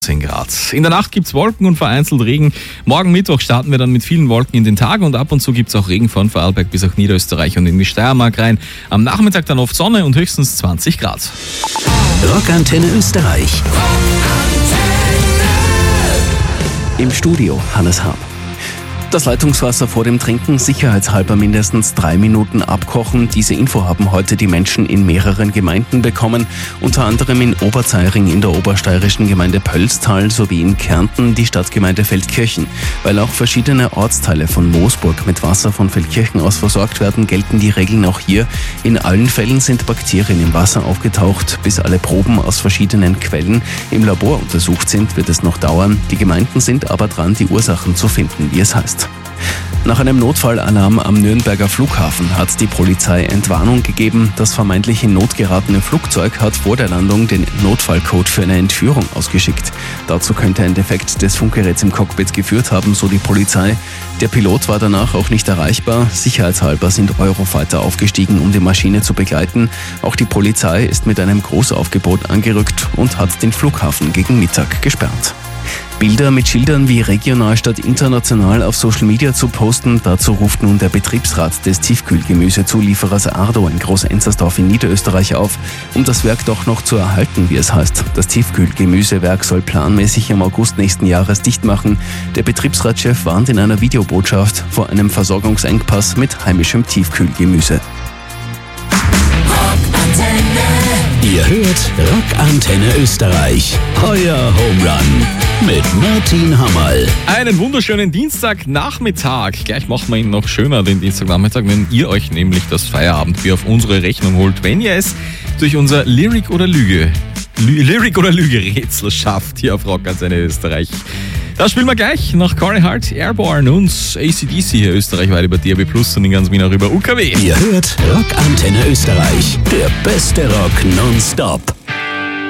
10 Grad. In der Nacht gibt es Wolken und vereinzelt Regen. Morgen Mittwoch starten wir dann mit vielen Wolken in den Tag und ab und zu gibt es auch Regen von Vorarlberg bis auch Niederösterreich und in die Steiermark rein. Am Nachmittag dann oft Sonne und höchstens 20 Grad. Rockantenne Österreich. Im Studio Hannes Hab. Das Leitungswasser vor dem Trinken sicherheitshalber mindestens 3 Minuten abkochen. Diese Info haben heute die Menschen in mehreren Gemeinden bekommen, unter anderem in Oberzeiring in der obersteirischen Gemeinde Pölztal sowie in Kärnten die Stadtgemeinde Feldkirchen. Weil auch verschiedene Ortsteile von Moosburg mit Wasser von Feldkirchen aus versorgt werden, gelten die Regeln auch hier. In allen Fällen sind Bakterien im Wasser aufgetaucht. Bis alle Proben aus verschiedenen Quellen im Labor untersucht sind, wird es noch dauern. Die Gemeinden sind aber dran, die Ursachen zu finden, wie es heißt. Nach einem Notfallalarm am Nürnberger Flughafen hat die Polizei Entwarnung gegeben. Das vermeintlich in Not geratene Flugzeug hat vor der Landung den Notfallcode für eine Entführung ausgeschickt. Dazu könnte ein Defekt des Funkgeräts im Cockpit geführt haben, so die Polizei. Der Pilot war danach auch nicht erreichbar. Sicherheitshalber sind Eurofighter aufgestiegen, um die Maschine zu begleiten. Auch die Polizei ist mit einem Großaufgebot angerückt und hat den Flughafen gegen Mittag gesperrt. Bilder mit Schildern wie regional statt international auf Social Media zu posten, dazu ruft nun der Betriebsrat des Tiefkühlgemüsezulieferers Ardo in Groß-Enzersdorf in Niederösterreich auf, um das Werk doch noch zu erhalten, wie es heißt. Das Tiefkühlgemüsewerk soll planmäßig im August nächsten Jahres dicht machen. Der Betriebsratschef warnt in einer Videobotschaft vor einem Versorgungsengpass mit heimischem Tiefkühlgemüse. Ihr hört Rockantenne Österreich. Euer Home Run mit Martin Hammerl. Einen wunderschönen Dienstagnachmittag. Gleich machen wir ihn noch schöner, den Dienstagnachmittag, wenn ihr euch nämlich das Feierabendbier auf unsere Rechnung holt, wenn ihr es durch unser Lyric oder Lüge Rätsel schafft hier auf Rockantenne Österreich. Das spielen wir gleich nach Corey Hart, Airborne und AC/DC hier österreichweit über DAB+ und in ganz Wien auch über UKW. Ihr hört Rockantenne Österreich. Der beste Rock nonstop.